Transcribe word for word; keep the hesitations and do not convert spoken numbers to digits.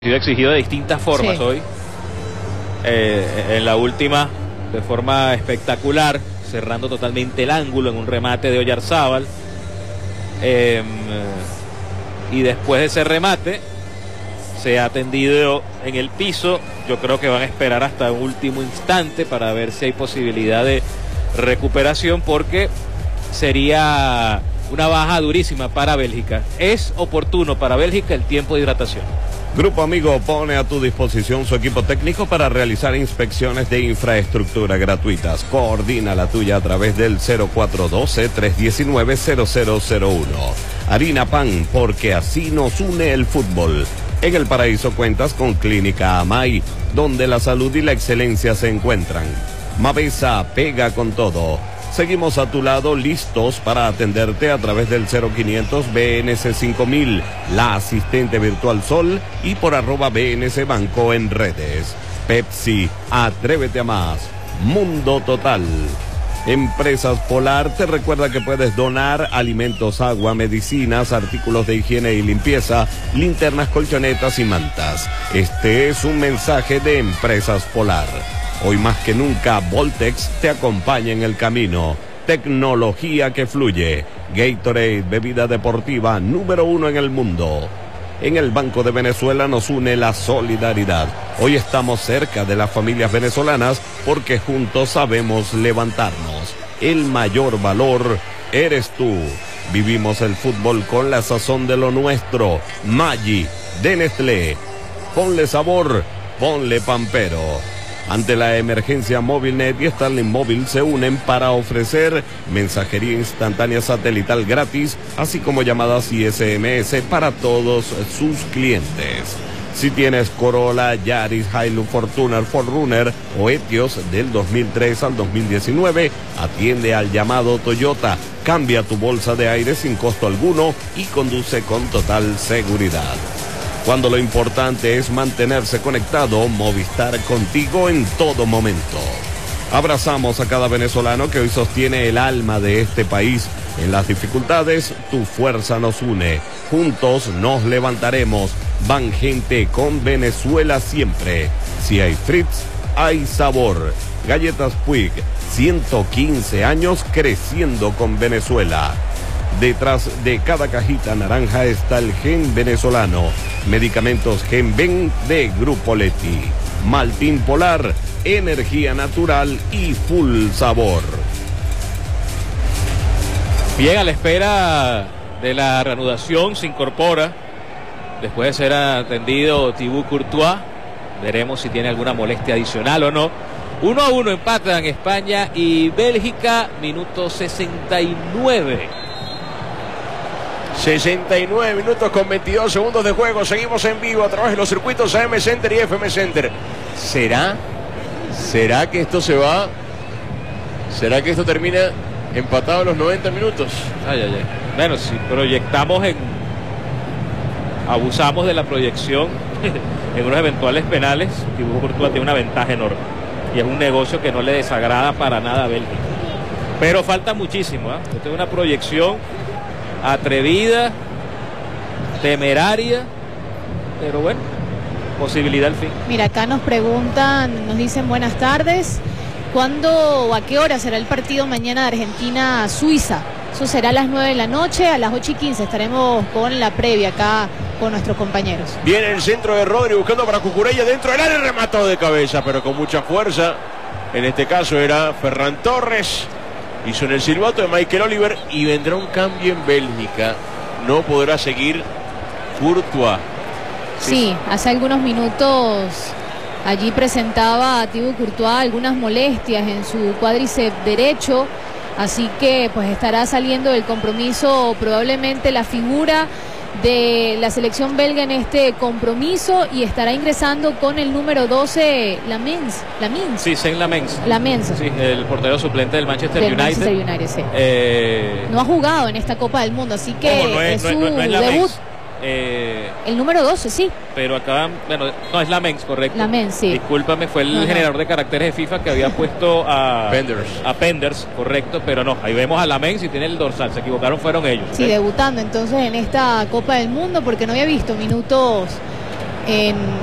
Ha sido exigido de distintas formas sí. hoy. Eh, en la última, de forma espectacular, cerrando totalmente el ángulo en un remate de Oyarzábal. Eh, y después de ese remate, se ha tendido en el piso. Yo creo que van a esperar hasta el último instante para ver si hay posibilidad de recuperación, porque sería una baja durísima para Bélgica. Es oportuno para Bélgica el tiempo de hidratación. Grupo Amigo pone a tu disposición su equipo técnico para realizar inspecciones de infraestructura gratuitas. Coordina la tuya a través del cero cuatro uno dos, tres uno nueve, cero cero cero uno. Harina Pan, porque así nos une el fútbol. En el Paraíso cuentas con Clínica Amay, donde la salud y la excelencia se encuentran. Mavesa pega con todo. Seguimos a tu lado, listos para atenderte a través del cero quinientos B N C cinco mil, la asistente virtual Sol, y por arroba B N C Banco en redes. Pepsi, atrévete a más. Mundo Total. Empresas Polar te recuerda que puedes donar alimentos, agua, medicinas, artículos de higiene y limpieza, linternas, colchonetas y mantas. Este es un mensaje de Empresas Polar. Hoy más que nunca, Voltex te acompaña en el camino. Tecnología que fluye. Gatorade, bebida deportiva número uno en el mundo. En el Banco de Venezuela nos une la solidaridad. Hoy estamos cerca de las familias venezolanas porque juntos sabemos levantarnos. El mayor valor eres tú. Vivimos el fútbol con la sazón de lo nuestro. Maggi, de Nestlé. Ponle sabor, ponle Pampero. Ante la emergencia, Movilnet y Starlink Móvil se unen para ofrecer mensajería instantánea satelital gratis, así como llamadas y S M S para todos sus clientes. Si tienes Corolla, Yaris, Hilux, Fortuner, cuatro runner o Etios del dos mil tres al dos mil diecinueve, atiende al llamado Toyota. Cambia tu bolsa de aire sin costo alguno y conduce con total seguridad. Cuando lo importante es mantenerse conectado, Movistar contigo en todo momento. Abrazamos a cada venezolano que hoy sostiene el alma de este país. En las dificultades, tu fuerza nos une. Juntos nos levantaremos. Van gente con Venezuela siempre. Si hay Fritz, hay sabor. Galletas Puig, ciento quince años creciendo con Venezuela. Detrás de cada cajita naranja está el gen venezolano. Medicamentos Genven de Grupo Leti. Maltín Polar, energía natural y full sabor. Bien, a la espera de la reanudación se incorpora, después de ser atendido, Thibaut Courtois. Veremos si tiene alguna molestia adicional o no. Uno a uno empatan España y Bélgica, minuto sesenta y nueve. sesenta y nueve minutos con veintidós segundos de juego. Seguimos en vivo a través de los circuitos A M Center y F M Center. ¿Será? ¿Será que esto se va? ¿Será que esto termina empatado a los noventa minutos? Ay, ay, ay. Bueno, si proyectamos en... abusamos de la proyección en unos eventuales penales, Thibaut Courtois tiene una ventaja enorme. Y es un negocio que no le desagrada para nada a Bélgica. Pero falta muchísimo, ¿eh? Esta es una proyección atrevida, temeraria, pero bueno, posibilidad al fin. Mira, acá nos preguntan, nos dicen buenas tardes, ¿cuándo o a qué hora será el partido mañana de Argentina-Suiza? Eso será a las nueve de la noche, a las ocho y quince estaremos con la previa acá con nuestros compañeros. Viene el centro de Rodri buscando para Cucurella dentro del área, remató de cabeza, pero con mucha fuerza. En este caso era Ferran Torres. Hizo en el silbato de Michael Oliver y vendrá un cambio en Bélgica. No podrá seguir Courtois. Sí, sí, hace algunos minutos allí presentaba a Thibaut Courtois algunas molestias en su cuádriceps derecho. Así que pues estará saliendo del compromiso probablemente la figura de la selección belga en este compromiso, y estará ingresando con el número doce Lamens. Lamens. Sí, Sen Lamens. Lamens. Sí, el portero suplente del Manchester del United. Manchester United, sí. Eh... No ha jugado en esta Copa del Mundo, así que no, no es, es su no, no, no es debut. Eh... El número doce, sí. Pero acá, bueno, no, es Lamens, correcto. Lamens, sí. Discúlpame, fue el no, generador no. de caracteres de FIFA que había puesto a Penders. A Penders, correcto, pero no, ahí vemos a Lamens y tiene el dorsal, se equivocaron, fueron ellos. Sí, ¿okay? Debutando entonces en esta Copa del Mundo, porque no había visto minutos en